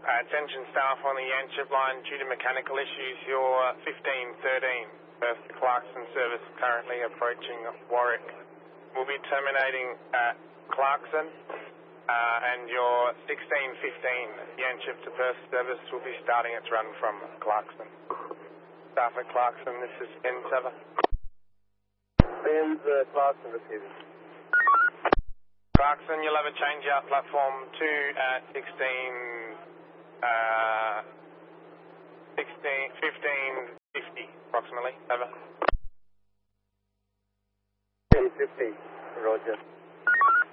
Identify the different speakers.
Speaker 1: Attention staff on the Yanchep line, due to mechanical issues, your 1513 Perth to Clarkson service currently approaching Warwick will be terminating at Clarkson, and your 1615 Yanchep to Perth service will be starting its run from Clarkson. Staff at Clarkson, this is N7.
Speaker 2: Clarkson receiving.
Speaker 1: Clarkson, you'll have a change out platform 2 at 1550 approximately. Over.
Speaker 2: 1550, roger.